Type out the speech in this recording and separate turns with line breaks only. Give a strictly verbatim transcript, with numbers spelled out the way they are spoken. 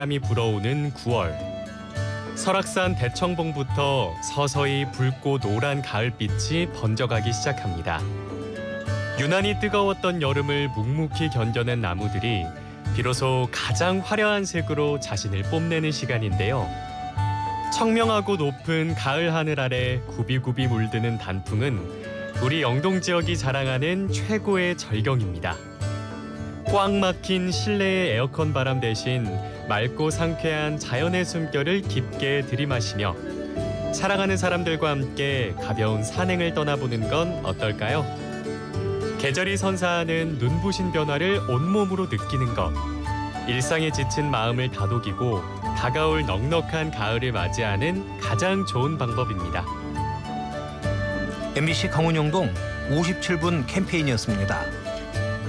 바람이 불어오는 구월. 설악산 대청봉부터 서서히 붉고 노란 가을빛이 번져가기 시작합니다. 유난히 뜨거웠던 여름을 묵묵히 견뎌낸 나무들이 비로소 가장 화려한 색으로 자신을 뽐내는 시간인데요. 청명하고 높은 가을 하늘 아래 굽이굽이 물드는 단풍은 우리 영동 지역이 자랑하는 최고의 절경입니다. 꽉 막힌 실내의 에어컨 바람 대신 맑고 상쾌한 자연의 숨결을 깊게 들이마시며 사랑하는 사람들과 함께 가벼운 산행을 떠나보는 건 어떨까요? 계절이 선사하는 눈부신 변화를 온몸으로 느끼는 것. 일상에 지친 마음을 다독이고 다가올 넉넉한 가을을 맞이하는 가장 좋은 방법입니다.
엠비씨 강원영동 오십칠 분 캠페인이었습니다.